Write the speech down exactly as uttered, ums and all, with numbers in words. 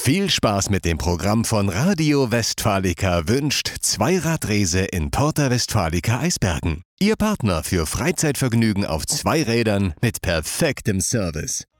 Viel Spaß mit dem Programm von Radio Westfalica wünscht Zweiradrese in Porta Westfalica Eisbergen. Ihr Partner für Freizeitvergnügen auf zwei Rädern mit perfektem Service.